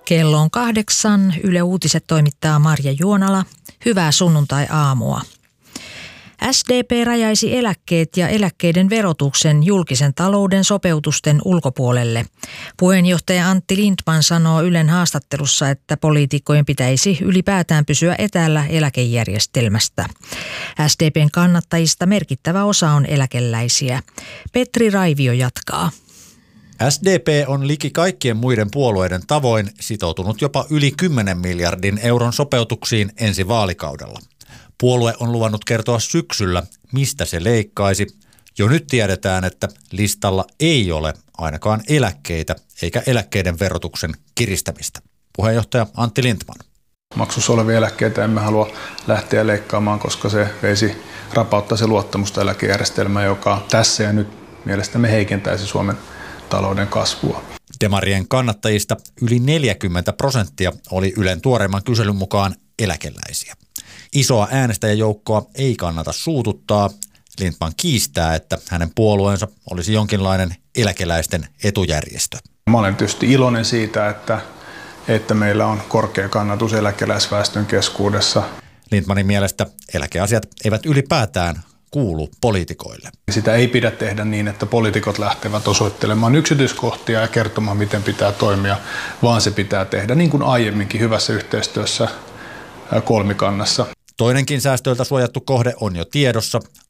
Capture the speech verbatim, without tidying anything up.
Kello on kahdeksan. Yle Uutiset toimittaa Marja Juonala. Hyvää sunnuntai-aamua. S D P rajaisi eläkkeet ja eläkkeiden verotuksen julkisen talouden sopeutusten ulkopuolelle. Puheenjohtaja Antti Lindtman sanoo Ylen haastattelussa, että poliitikkojen pitäisi ylipäätään pysyä etäällä eläkejärjestelmästä. S D P:n kannattajista merkittävä osa on eläkeläisiä. Petri Raivio jatkaa. S D P on liki kaikkien muiden puolueiden tavoin sitoutunut jopa yli kymmenen miljardin euron sopeutuksiin ensi vaalikaudella. Puolue on luvannut kertoa syksyllä, mistä se leikkaisi. Jo nyt tiedetään, että listalla ei ole ainakaan eläkkeitä eikä eläkkeiden verotuksen kiristämistä. Puheenjohtaja Antti Lindtman. Maksussa olevia eläkkeitä emme halua lähteä leikkaamaan, koska se veisi rapauttaisi luottamusta eläkejärjestelmään, joka tässä ja nyt mielestämme heikentäisi Suomen talouden kasvua. Demarien kannattajista yli neljäkymmentä prosenttia oli Ylen tuoreimman kyselyn mukaan eläkeläisiä. Isoa äänestäjäjoukkoa ei kannata suututtaa. Lindtman kiistää, että hänen puolueensa olisi jonkinlainen eläkeläisten etujärjestö. Mä olen tietysti iloinen siitä, että, että meillä on korkea kannatus eläkeläisväestön keskuudessa. Lindtmanin mielestä eläkeasiat eivät ylipäätään kuulu poliitikoille. Sitä ei pidä tehdä niin, että poliitikot lähtevät osoittelemaan yksityiskohtia ja kertomaan, miten pitää toimia, vaan se pitää tehdä niin kuin aiemminkin hyvässä yhteistyössä kolmikannassa. Toinenkin säästöiltä suojattu kohde on jo tiedossa.